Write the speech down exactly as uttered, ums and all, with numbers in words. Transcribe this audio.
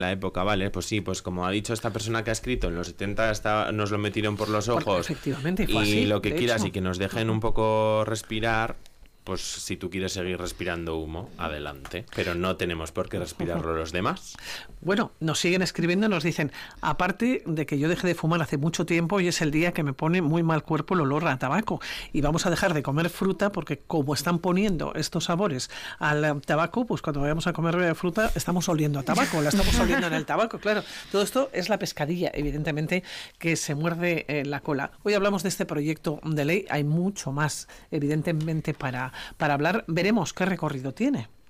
La época, vale, pues sí, pues como ha dicho esta persona que ha escrito, en los setenta está, nos lo metieron por los ojos. Bueno, efectivamente, fue y así, lo que de quieras hecho. y que nos dejen un poco respirar, pues si tú quieres seguir respirando humo, adelante. Pero no tenemos por qué respirarlo los demás. Bueno, nos siguen escribiendo, nos dicen, aparte de que yo dejé de fumar hace mucho tiempo, hoy es el día que me pone muy mal cuerpo el olor a tabaco y vamos a dejar de comer fruta porque como están poniendo estos sabores al tabaco, pues cuando vayamos a comer fruta estamos oliendo a tabaco, la estamos oliendo en el tabaco, claro. Todo esto es la pescadilla, evidentemente, que se muerde eh, la cola. Hoy hablamos de este proyecto de ley, hay mucho más, evidentemente, para, para hablar. Veremos qué recorrido tiene.